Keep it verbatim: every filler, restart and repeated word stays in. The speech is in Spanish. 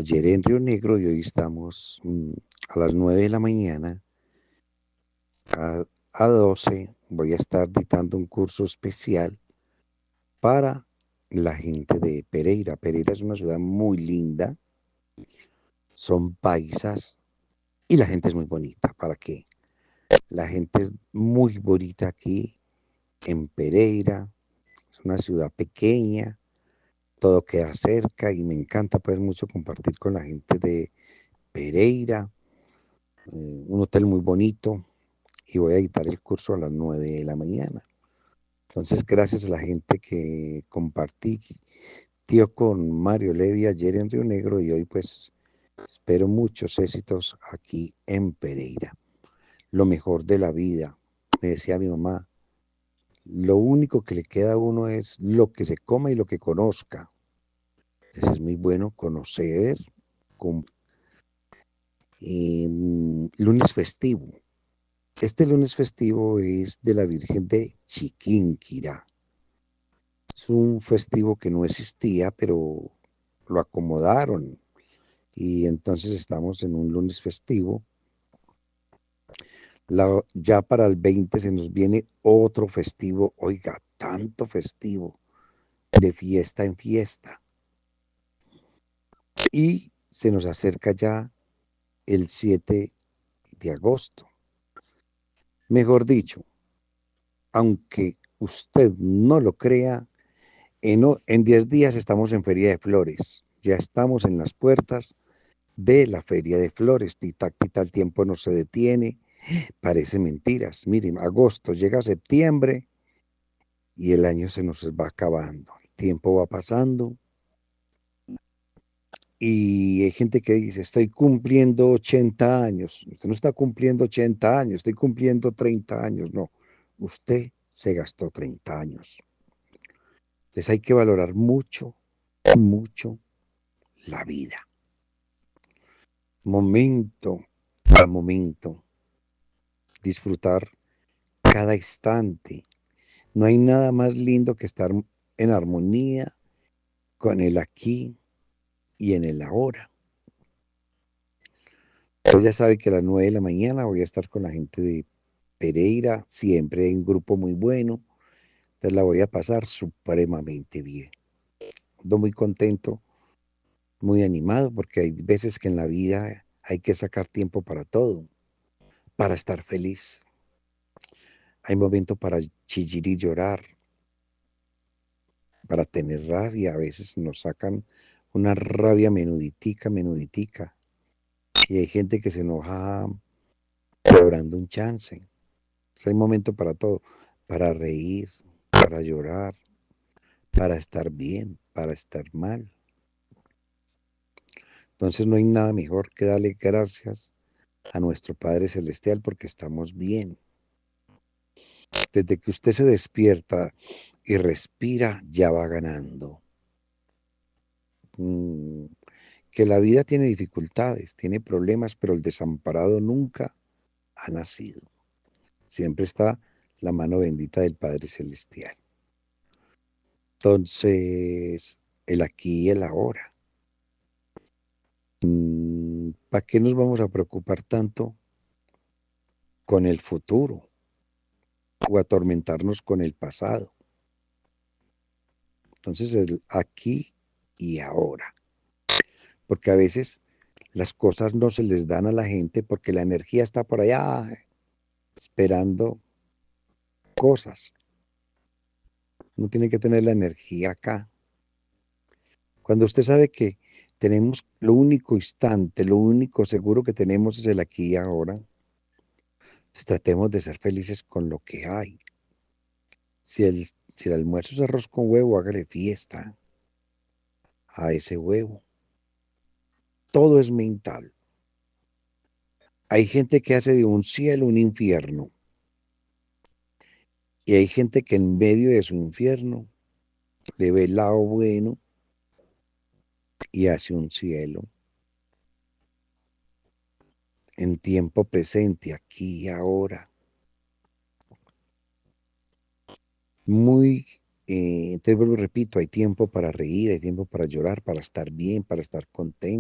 ayer en Río Negro y hoy estamos mm, a las nueve de la mañana. A, a doce voy a estar dictando un curso especial para la gente de Pereira. Pereira es una ciudad muy linda, son paisas y la gente es muy bonita. ¿Para qué? La gente es muy bonita aquí en Pereira. Es una ciudad pequeña, todo queda cerca y me encanta poder mucho compartir con la gente de Pereira. Eh, un hotel muy bonito y voy a dictar el curso a las nueve de la mañana. Entonces, gracias a la gente que compartí, tío, con Mario Levi ayer en Río Negro y hoy pues espero muchos éxitos aquí en Pereira. Lo mejor de la vida, me decía mi mamá, lo único que le queda a uno es lo que se coma y lo que conozca. Entonces es muy bueno conocer. Con, eh, lunes festivo. Este lunes festivo es de la Virgen de Chiquinquirá. Es un festivo que no existía, pero lo acomodaron y entonces estamos en un lunes festivo. La, ya para el veinte se nos viene otro festivo, oiga, tanto festivo, de fiesta en fiesta. Y se nos acerca ya el siete de agosto. Mejor dicho, aunque usted no lo crea, en, en diez días estamos en Feria de Flores. Ya estamos en las puertas de la Feria de Flores. Tita, el tiempo no se detiene. Parece mentiras. Miren, agosto llega septiembre y el año se nos va acabando. El tiempo va pasando y hay gente que dice, estoy cumpliendo ochenta años. Usted no está cumpliendo ochenta años, estoy cumpliendo treinta años. No, usted se gastó treinta años. Entonces hay que valorar mucho, mucho la vida. Momento a momento. Disfrutar cada instante. No hay nada más lindo que estar en armonía con el aquí y en el ahora. Pues ya sabe que a las nueve de la mañana voy a estar con la gente de Pereira, siempre hay un grupo muy bueno, entonces la voy a pasar supremamente bien. Ando muy contento, muy animado, porque hay veces que en la vida hay que sacar tiempo para todo, para estar feliz. Hay momentos para chillir y llorar, para tener rabia, a veces nos sacan una rabia menuditica, menuditica. Y hay gente que se enoja cobrando un chance. Entonces hay momento para todo, para reír, para llorar, para estar bien, para estar mal. Entonces no hay nada mejor que darle gracias a nuestro Padre Celestial porque estamos bien. Desde que usted se despierta y respira, ya va ganando. Mm, que la vida tiene dificultades, tiene problemas, pero el desamparado nunca ha nacido. Siempre está la mano bendita del Padre Celestial. Entonces, el aquí y el ahora. Mm, ¿Para qué nos vamos a preocupar tanto con el futuro o atormentarnos con el pasado? Entonces, el aquí y ahora. Porque a veces las cosas no se les dan a la gente porque la energía está por allá esperando cosas. No tiene que tener la energía acá. Cuando usted sabe que tenemos lo único instante, lo único seguro que tenemos es el aquí y ahora, pues tratemos de ser felices con lo que hay. Si el, si el almuerzo es arroz con huevo, hágale fiesta a ese huevo. Todo es mental. Hay gente que hace de un cielo un infierno. Y hay gente que en medio de su infierno le ve el lado bueno y hace un cielo. En tiempo presente, aquí y ahora. Muy, eh, entonces vuelvo y repito, hay tiempo para reír, hay tiempo para llorar, para estar bien, para estar contento.